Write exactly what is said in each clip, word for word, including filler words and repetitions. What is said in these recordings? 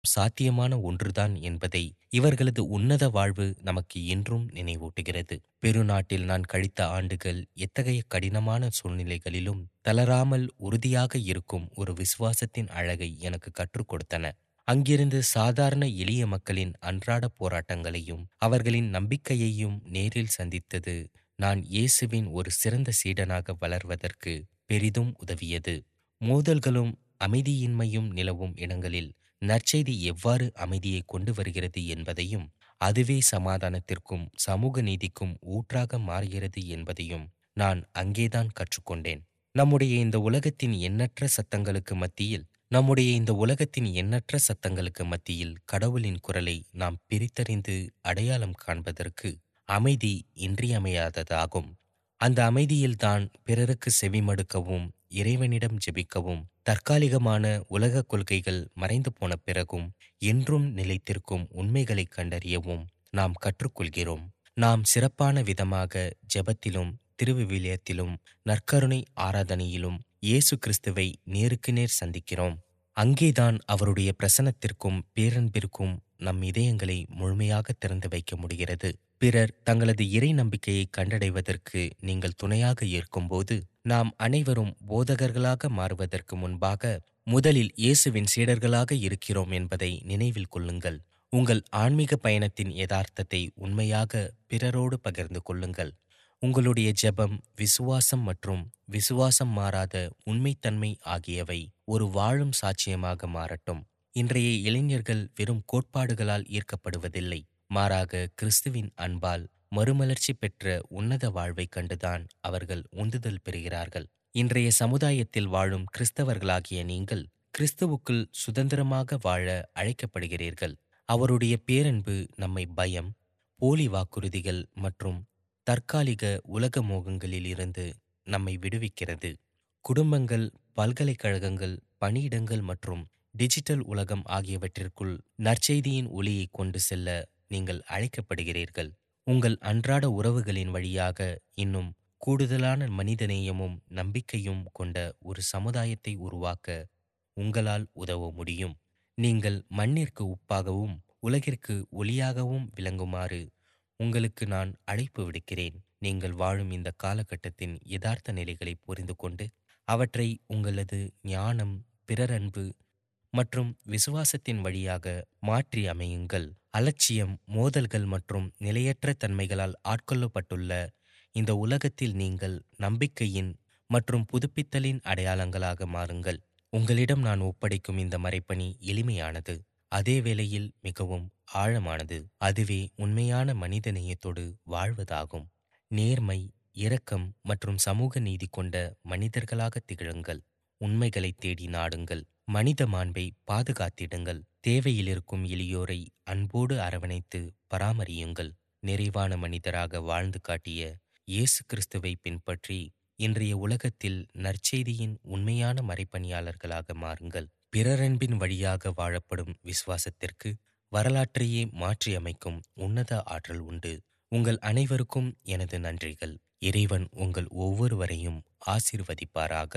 சாத்தியமான ஒன்றுதான் என்பதை இவர்களது உன்னத வாழ்வு நமக்கு என்றும் நினைவூட்டுகிறது. பெருநாட்டில் நான் கழித்த ஆண்டுகள் எத்தகைய கடினமான சூழ்நிலைகளிலும் தளராமல் உறுதியாக இருக்கும் ஒரு விசுவாசத்தின் அழகை எனக்கு கற்றுக் கொடுத்தன. அங்கிருந்து சாதாரண எளிய மக்களின் அன்றாட போராட்டங்களையும் அவர்களின் நம்பிக்கையையும் நேரில் சந்தித்தது நான் இயேசுவின் ஒரு சிறந்த சீடனாக வளர்வதற்கு பெரிதும் உதவியது. மோதல்களும் அமைதியின்மையும் நிலவும் இடங்களில் நற்செய்தி எவ்வாறு அமைதியை கொண்டு வருகிறது என்பதையும், அதுவே சமாதானத்திற்கும் சமூக நீதிக்கும் ஊற்றாக மாறுகிறது என்பதையும் நான் அங்கேதான் கற்றுக்கொண்டேன். நம்முடைய இந்த உலகத்தின் எண்ணற்ற சத்தங்களுக்கு மத்தியில் நம்முடைய இந்த உலகத்தின் எண்ணற்ற சத்தங்களுக்கு மத்தியில் கடவுளின் குரலை நாம் பிரித்தறிந்து அடையாளம் காண்பதற்கு அமைதி இன்றியமையாததாகும். அந்த அமைதியில்தான் பிறருக்கு செவிமடுக்கவும், இறைவனிடம் ஜெபிக்கவும், தற்காலிகமான உலக கொள்கைகள் மறைந்து போன பிறகும் என்றும் நிலைத்திருக்கும் உண்மைகளை கண்டறியவும் நாம் கற்றுக்கொள்கிறோம். நாம் சிறப்பான விதமாக ஜெபத்திலும் திருவிவிலியத்திலும் நற்கருணை ஆராதனையிலும் இயேசு கிறிஸ்துவை நேருக்கு நேர் சந்திக்கிறோம். அங்கேதான் அவருடைய பிரசன்னத்திற்கும் பேரன்பிற்கும் நம் இதயங்களை முழுமையாக திறந்து வைக்க முடிகிறது. பிறர் தங்களது இறை நம்பிக்கையை கண்டடைவதற்கு நீங்கள் துணையாக இருக்கும்போது நாம் அனைவரும் போதகர்களாக மாறுவதற்கு முன்பாக முதலில் இயேசுவின் சீடர்களாக இருக்கிறோம் என்பதை நினைவில் கொள்ளுங்கள். உங்கள் ஆன்மீக பயணத்தின் யதார்த்தத்தை உண்மையாக பிறரோடு பகிர்ந்து கொள்ளுங்கள். உங்களுடைய ஜெபம், விசுவாசம் மற்றும் விசுவாசம் மாறாத உண்மைத்தன்மை ஆகியவை ஒரு வாழும் சாட்சியமாக மாறட்டும். இன்றைய இளைஞர்கள் வெறும் கோட்பாடுகளால் ஈர்க்கப்படுவதில்லை, மாறாக கிறிஸ்துவின் அன்பால் மறுமலர்ச்சி பெற்ற உன்னத வாழ்வை கண்டுதான் அவர்கள் உந்துதல் பெறுகிறார்கள். இன்றைய சமுதாயத்தில் வாழும் கிறிஸ்தவர்களாகிய நீங்கள் கிறிஸ்துவுக்குள் சுதந்திரமாக வாழ அழைக்கப்படுகிறீர்கள். அவருடைய பேரன்பு நம்மை பயம், போலி வாக்குறுதிகள் மற்றும் தற்காலிக உலக மோகங்களில் இருந்து நம்மை விடுவிக்கிறது. குடும்பங்கள், பல்கலைக்கழகங்கள், பணியிடங்கள் மற்றும் டிஜிட்டல் உலகம் ஆகியவற்றிற்குள் நற்செய்தியின் ஒளியை கொண்டு செல்ல நீங்கள் அழைக்கப்படுகிறீர்கள். உங்கள் அன்றாட உறவுகளின் வழியாக இன்னும் கூடுதலான மனிதநேயமும் நம்பிக்கையும் கொண்ட ஒரு சமுதாயத்தை உருவாக்க உங்களால் உதவ முடியும். நீங்கள் மண்ணிற்கு உப்பாகவும் உலகிற்கு ஒளியாகவும் விளங்குமாறு உங்களுக்கு நான் அழைப்பு விடுக்கிறேன். நீங்கள் வாழும் இந்த காலகட்டத்தின் யதார்த்த நிலைகளை புரிந்து கொண்டு அவற்றை உங்களது ஞானம், பிறரன்பு மற்றும் விசுவாசத்தின் வழியாக மாற்றி அமையுங்கள். அலட்சியம், மோதல்கள் மற்றும் நிலையற்ற தன்மைகளால் ஆட்கொள்ளப்பட்டுள்ள இந்த உலகத்தில் நீங்கள் நம்பிக்கையின் மற்றும் புதுப்பித்தலின் அடையாளங்களாக மாறுங்கள். உங்களிடம் நான் ஒப்படைக்கும் இந்த மறைப்பணி எளிமையானது, அதே வேளையில் மிகவும் ஆழமானது. அதுவே உண்மையான மனித நேயத்தோடு வாழ்வதாகும். நேர்மை, இரக்கம் மற்றும் சமூக நீதி கொண்ட மனிதர்களாக திகழுங்கள். உண்மைகளை தேடி நாடுங்கள். மனித மாண்பை பாதுகாத்திடுங்கள். தேவையில் இருக்கும் எளியோரை அன்போடு அரவணைத்து பராமரியுங்கள். நிறைவான மனிதராக வாழ்ந்து காட்டிய இயேசு கிறிஸ்துவை பின்பற்றி இன்றைய உலகத்தில் நற்செய்தியின் உண்மையான மறைப்பணியாளர்களாக மாறுங்கள். பிறரன்பின் வழியாக வாழப்படும் விசுவாசத்திற்கு வரலாற்றையே மாற்றியமைக்கும் உன்னத ஆற்றல் உண்டு. உங்கள் அனைவருக்கும் எனது நன்றிகள். இறைவன் உங்கள் ஒவ்வொருவரையும் ஆசீர்வதிப்பாராக.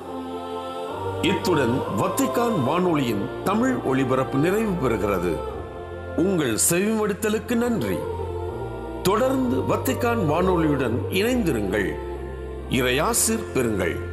இத்துடன் வத்திக்கான் வானொலியின் தமிழ் ஒளிபரப்பு நிறைவு பெறுகிறது. உங்கள் செவிமடுத்தலுக்கு நன்றி. தொடர்ந்து வத்திக்கான் வானொலியுடன் இணைந்திருங்கள். இறையாசிர் பெறுங்கள்.